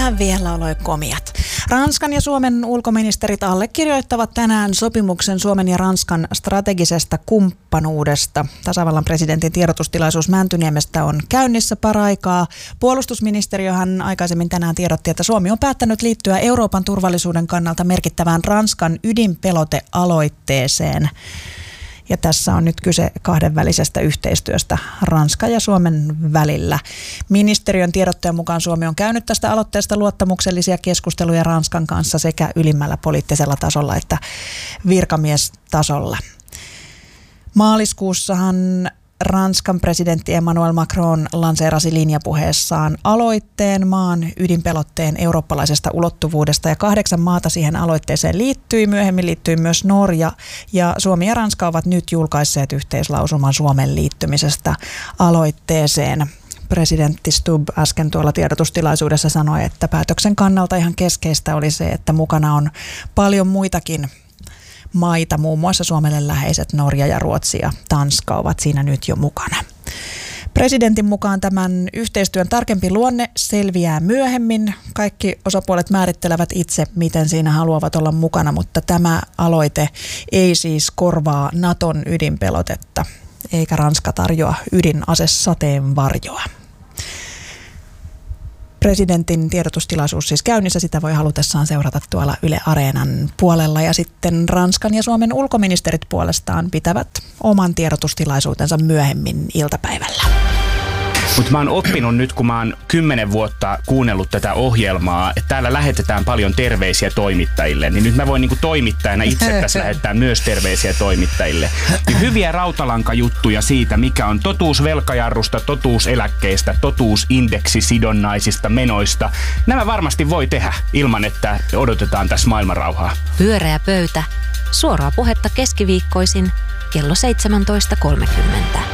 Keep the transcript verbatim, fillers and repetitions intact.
Tänään vielä oloi komiat. Ranskan ja Suomen ulkoministerit allekirjoittavat tänään sopimuksen Suomen ja Ranskan strategisesta kumppanuudesta. Tasavallan presidentin tiedotustilaisuus Mäntyniemestä on käynnissä paraikaa. Puolustusministeriöhän aikaisemmin tänään tiedotti, että Suomi on päättänyt liittyä Euroopan turvallisuuden kannalta merkittävään Ranskan ydinpelotealoitteeseen. Ja tässä on nyt kyse kahdenvälisestä yhteistyöstä Ranskan ja Suomen välillä. Ministeriön tiedotteen mukaan Suomi on käynyt tästä aloitteesta luottamuksellisia keskusteluja Ranskan kanssa sekä ylimmällä poliittisella tasolla että virkamiestasolla. Maaliskuussahan Ranskan presidentti Emmanuel Macron lanseerasi linjapuheessaan aloitteen maan ydinpelotteen eurooppalaisesta ulottuvuudesta ja kahdeksan maata siihen aloitteeseen liittyi. Myöhemmin liittyi myös Norja ja Suomi ja Ranska ovat nyt julkaisseet yhteislausuman Suomen liittymisestä aloitteeseen. Presidentti Stubb äsken tuolla tiedotustilaisuudessa sanoi, että päätöksen kannalta ihan keskeistä oli se, että mukana on paljon muitakin maita, muun muassa Suomelle läheiset Norja ja Ruotsi ja Tanska ovat siinä nyt jo mukana. Presidentin mukaan tämän yhteistyön tarkempi luonne selviää myöhemmin. Kaikki osapuolet määrittelevät itse, miten siinä haluavat olla mukana, mutta tämä aloite ei siis korvaa Naton ydinpelotetta, eikä Ranska tarjoa ydinasesateen varjoa. Presidentin tiedotustilaisuus siis käynnissä, sitä voi halutessaan seurata tuolla Yle Areenan puolella ja sitten Ranskan ja Suomen ulkoministerit puolestaan pitävät oman tiedotustilaisuutensa myöhemmin iltapäivällä. Mutta mä oon oppinut nyt, kun mä oon kymmenen vuotta kuunnellut tätä ohjelmaa, että täällä lähetetään paljon terveisiä toimittajille, niin nyt mä voin niinku toimittajana itse tässä lähettää myös terveisiä toimittajille. Niin hyviä rautalankajuttuja siitä, mikä on totuus velkajarrusta, totuus eläkkeistä, totuus indeksisidonnaisista menoista. Nämä varmasti voi tehdä ilman, että odotetaan tässä maailmanrauhaa. Pyöreä pöytä. Suoraa puhetta keskiviikkoisin kello seitsemäntoista kolmekymmentä.